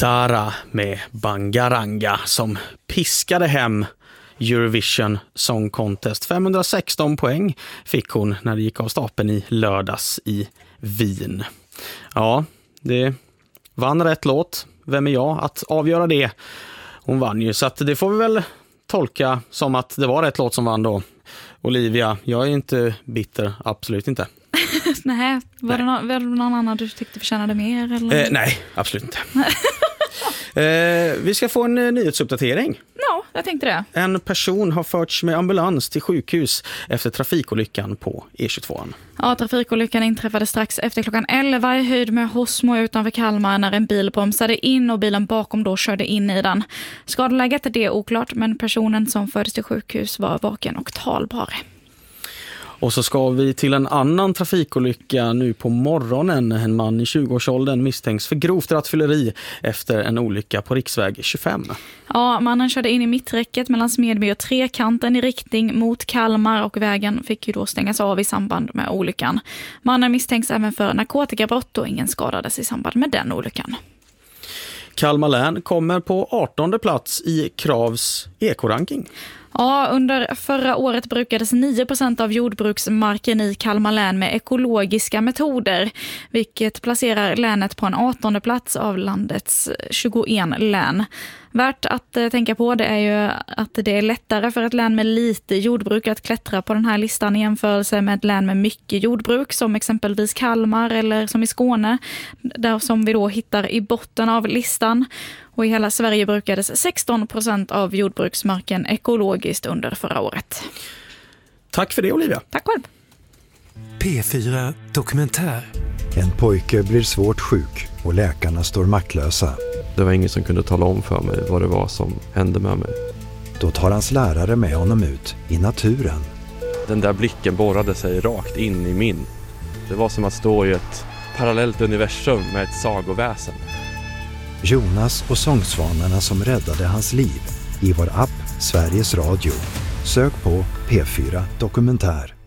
Dara med Bangaranga som piskade hem Eurovision Song Contest. 516 poäng fick hon när det gick av stapeln i lördags i Wien. Ja, det vann rätt låt. Vem är jag att avgöra det? Hon vann ju, så att det får vi väl tolka som att det var rätt låt som vann då. Olivia, jag är inte bitter, absolut inte. Nej, var det någon annan du tyckte förtjänade mer? Eller? Nej, absolut inte. Vi ska få en nyhetsuppdatering. Ja, jag tänkte det. En person har förts med ambulans till sjukhus efter trafikolyckan på E22. Ja, trafikolyckan inträffade strax efter klockan 11 i höjd med Hosmo utanför Kalmar när en bil bromsade in och bilen bakom då körde in i den. Skadeläget är det oklart, men personen som fördes till sjukhus var vaken och talbar. Och så ska vi till en annan trafikolycka nu på morgonen. En man i 20-årsåldern misstänks för grovt rattfylleri efter en olycka på riksväg 25. Ja, mannen körde in i mitträcket mellan Smedby och Trekanten i riktning mot Kalmar och vägen fick ju då stängas av i samband med olyckan. Mannen misstänks även för narkotikabrott och ingen skadades i samband med den olyckan. Kalmar län kommer på 18:e plats i Kravs ekoranking. Ja, under förra året brukades 9% av jordbruksmarken i Kalmar län med ekologiska metoder, vilket placerar länet på en 18:e plats av landets 21 län. Värt att tänka på det är ju att det är lättare för ett län med lite jordbruk att klättra på den här listan i jämförelse med ett län med mycket jordbruk som exempelvis Kalmar eller som i Skåne, där som vi då hittar i botten av listan. Och i hela Sverige brukades 16% av jordbruksmarken ekologiskt under förra året. Tack för det, Olivia. Tack själv. P4 Dokumentär. En pojke blir svårt sjuk och läkarna står maktlösa. Det var ingen som kunde tala om för mig vad det var som hände med mig. Då tar hans lärare med honom ut i naturen. Den där blicken borrade sig rakt in i min. Det var som att stå i ett parallellt universum med ett sagoväsen. Jonas och sångsvanarna som räddade hans liv i vår app Sveriges Radio. Sök på P4 Dokumentär.